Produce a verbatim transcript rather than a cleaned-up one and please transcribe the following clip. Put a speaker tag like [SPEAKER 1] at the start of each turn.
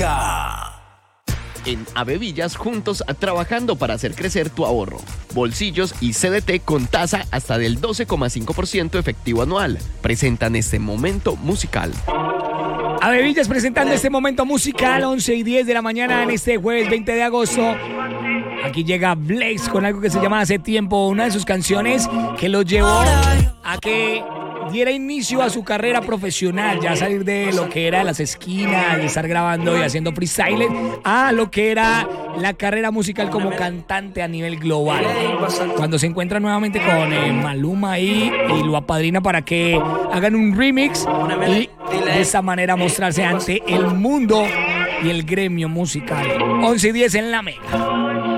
[SPEAKER 1] Mega.
[SPEAKER 2] En Avevillas, juntos trabajando para hacer crecer tu ahorro. Bolsillos y C D T con tasa hasta del doce coma cinco por ciento efectivo anual. Presentan este momento musical.
[SPEAKER 3] Avevillas presentando este momento musical, once y diez de la mañana en este jueves veinte de agosto. Aquí llega Blaze con algo que se llama Hace Tiempo, una de sus canciones que lo llevó a que diera inicio a su carrera profesional, ya salir de lo que era las esquinas, de estar grabando y haciendo freestyle, a lo que era la carrera musical como cantante a nivel global. Cuando se encuentra nuevamente con eh, Maluma ahí y lo apadrina para que hagan un remix y de esa manera mostrarse ante el mundo y el gremio musical. once y diez en la Mega.